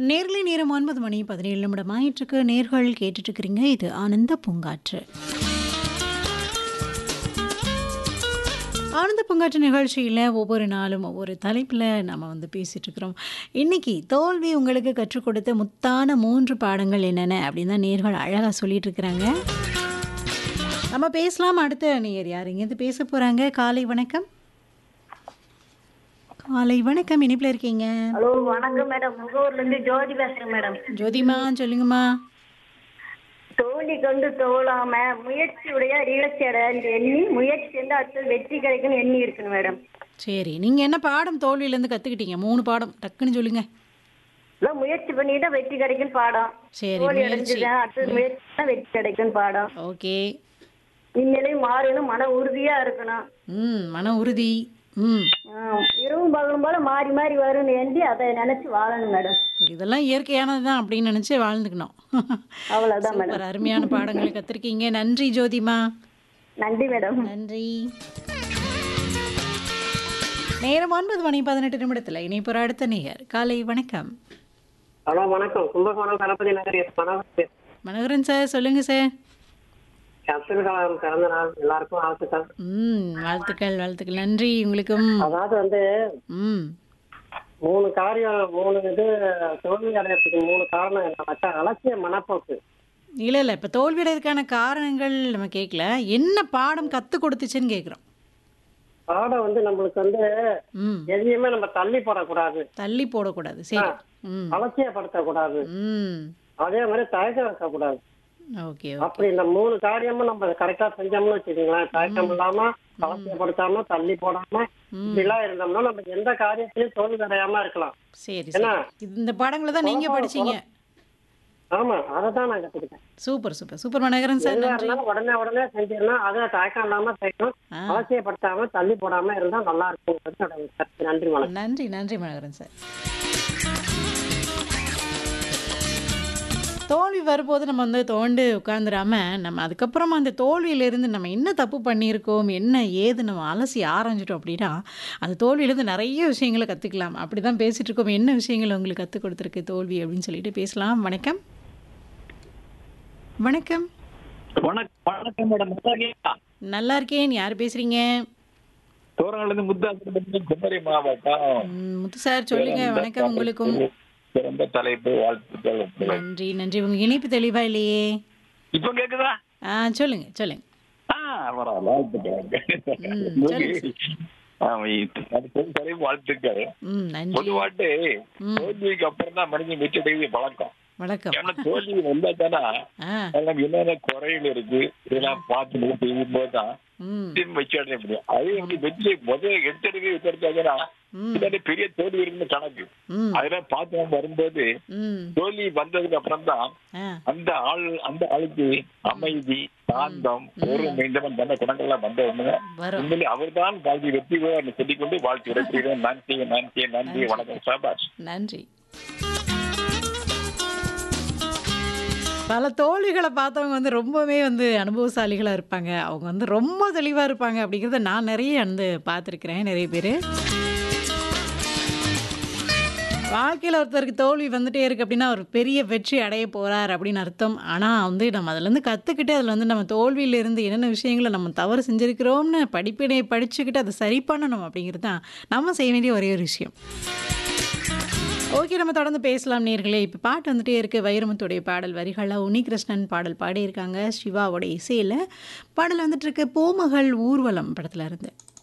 நேர்லை நேரம் 9 மணி 17 நிமிடம் ஆயிட்டிருக்கு. நேர்கள் கேட்டுட்டு இருக்கிறீங்க. இது ஆனந்த பூங்காற்று. ஆனந்த பூங்காற்று நிகழ்ச்சியில் ஒவ்வொரு நாளும் ஒவ்வொரு தலைப்பில் நம்ம பேசிகிட்டு இருக்கிறோம். இன்றைக்கி தோல்வி உங்களுக்கு கற்றுக் கொடுத்த முத்தான 3 பாடங்கள் என்னென்ன அப்படின்னு தான் நேர்கள் அழகாக சொல்லிட்டு இருக்கிறாங்க. நம்ம பேசலாம். அடுத்த நேயர் யார் இங்கேருந்து பேச போகிறாங்க? காலை வணக்கம். காலை வணக்கம். இனிப்பில் இருக்கீங்க? ஹலோ வணக்கம் மேடம். முகூர்லேருந்து ஜோதி பேசுகிறேன் மேடம். ஜோதிமா சொல்லுங்கம்மா. தோல்வி கொண்டு தோலாம முயற்சியுடைய இலட்சியட எண்ணி முயற்சி செஞ்சு அடுத்தது வெற்றி கிடைக்குன்னு எண்ணி இருக்குன்னு மேடம். சரி, நீங்கள் என்ன பாடம் தோல்வியிலேருந்து கற்றுக்கிட்டீங்க? 3 பாடம் டக்குன்னு சொல்லுங்க. இல்லை முயற்சி பண்ணிட்டு வெற்றி கிடைக்குன்னு பாடம். சரி, தோல்வி முயற்சி. அடைஞ்சுதான் அடுத்தது முயற்சி தான் வெற்றி கிடைக்குன்னு பாடம். ஓகே. இந்நிலை மாறணும், மன உறுதியா இருக்கணும். மன உறுதி. இரவும் பகலும் போல மாறி மாறி வரும்னு எண்ணி அதை நினைச்சு வாழணும் மேடம். இதெல்லாம் இயற்கையானது தான் அப்படின்னு நினச்சி வாழ்ந்துக்கணும். அவ்வளவுதான் மேடம். ஒரு அருமையான பாடங்களை கற்றுருக்கீங்க. நன்றி ஜோதிமா. நன்றி மேடம். நன்றி. நேரம் 9 மணி 18 நிமிடத்தில் இணைப்பு அடுத்த நேயர். காலை வணக்கம். ஹலோ வணக்கம். கும்பகோணம் கணபதி நகர் மனோகர். மனோகரன் சார் சொல்லுங்க சார். அப்துல் கலாம் பிறந்த நாள் எல்லாருக்கும் வாழ்த்துக்கள். வாழ்த்துக்கள் வாழ்த்துக்கள். நன்றி உங்களுக்கும். அதாவது வந்து ம் 3 காரியம் 3 இது தோல்வி அடையறதுக்கு 3 காரணம் என்ன வச்சா அலட்சிய மனப்போக்கு. இல்லை இப்போ தோல்வியடைறதுக்கான காரணங்கள் நம்ம கேட்கல, என்ன பாடம் கற்றுக் கொடுத்துச்சுன்னு கேட்குறோம். பாடம் வந்து நம்மளுக்கு வந்து எதையுமே நம்ம தள்ளி போடக்கூடாது, தள்ளி போடக்கூடாது. சரி. அலட்சியப்படுத்தக்கூடாது, அதே மாதிரி தயக்கம் வைக்கக்கூடாது. ஓகே. அப்படி இந்த 3 காரியமும் நம்ம கரெக்டா செஞ்சோம்னு வச்சுக்கோங்களேன், தயக்கம் இல்லாம அலட்சியப்படுத்தாம தள்ளி போடாம இப்படிலாம் இருந்தோம்னா நம்ம எந்த காரியத்திலயும் தோல்வி அடையாம இருக்கலாம். சரி. இந்த பாடங்களை தான் நீங்க படிச்சீங்க? ஆமா, அதைதான் நான் கத்துக்கிட்டேன். Super super super Manoharan sir. நன்றி. உடனே செஞ்சிடணும், அதை தயக்கம் இல்லாம செய்யணும், அவசியப்படுத்தாம தள்ளி போடாம இருந்தா நல்லா இருக்கும். நன்றி வணக்கம். நன்றி நன்றி மனோகரன் சார். தோல்வி வரும்போது நம்ம தோண்டு உட்காந்துடாம நம்ம அதுக்கப்புறமா அந்த தோல்வியிலேருந்து நம்ம என்ன தப்பு பண்ணியிருக்கோம், என்ன ஏது நம்ம அலசி ஆராய்ஞ்சிட்டோம் அப்படின்னா அந்த தோல்வியிலேருந்து நிறைய விஷயங்களை கற்றுக்கலாம். அப்படி தான் பேசிகிட்டு இருக்கோம். என்ன விஷயங்கள் உங்களுக்கு கற்றுக் கொடுத்துருக்கு தோல்வி அப்படின்னு சொல்லிட்டு பேசலாம். வணக்கம். வணக்கம். வணக்கம் மேடம். நல்லா இருக்கேன். யார் பேசுறீங்க? தோரங்கள்லேருந்து முத்து, குமரி மாவட்டம். முத்து சார் சொல்லுங்க. வணக்கம் உங்களுக்கும். சிறந்த தலைப்பு, வாழ்த்துக்கள். நன்றி நன்றி. உங்க இணைப்பு தெளிவா இல்லையே. இப்ப கேக்குதா? சொல்லுங்க சொல்லுங்க. வாழ்த்துக்கள். பொதுவாட்டு தோல்விக்கு அப்புறம் தான் மனிதன் வெற்றி பழக்கம். தோல்வி வந்தா தானே என்னென்ன குறைகள் இருக்கு இதெல்லாம் பார்த்து செய்யும்போதுதான் வெற்றி அடைய முடியும். அது வந்து வெற்றி முதல்ல எடுத்தெடுத்தாங்கன்னா பெரிய தோல்வி இருக்குன்னு கணக்கு. அதெல்லாம் பார்த்து வரும்போது தோல்வி வந்ததுக்கு அப்புறம் தான் அந்த ஆளுக்கு அமைதி, சாந்தம், பொறுமை இந்த மாதிரி நல்ல குணங்கள்லாம் வந்த ஒண்ணுங்க. உண்மையிலே அவர் தான் வாழ்க்கை வெற்றி சொல்லிக்கொண்டு வாழ்க்கை வெற்றிகிறோம். நன்றி வணக்கம். சாபாஷ். நன்றி. பல தோல்விகளை பார்த்தவங்க ரொம்பவே அனுபவசாலிகளாக இருப்பாங்க. அவங்க ரொம்ப தெளிவாக இருப்பாங்க அப்படிங்கிறத நான் நிறைய பார்த்துருக்கிறேன். நிறைய பேர் வாழ்க்கையில் ஒருத்தருக்கு தோல்வி வந்துட்டே இருக்குது அப்படின்னா ஒரு பெரிய வெற்றி அடைய போகிறார் அப்படின்னு அர்த்தம். ஆனால் நம்ம அதுலேருந்து கற்றுக்கிட்டு அதில் நம்ம தோல்வியிலேருந்து என்னென்ன விஷயங்களை நம்ம தவறு செஞ்சுருக்கிறோம்னு படிப்பினை படிச்சுக்கிட்டு அதை சரி பண்ணணும் அப்படிங்கிறது தான் நம்ம செய்ய வேண்டிய ஒரே ஒரு விஷயம். ஓகே, நம்ம தொடர்ந்து பேசலாம் நேர்களே. இப்போ பாட்டு வந்துட்டே இருக்குது. வைரமுத்துடைய பாடல் வரிகளாக உன்னிகிருஷ்ணன் பாடல் பாடியிருக்காங்க. சிவாவோட இசையில் பாடல் வந்துட்டுருக்கு. பூமகள் ஊர்வலம் படத்தில் இருந்து.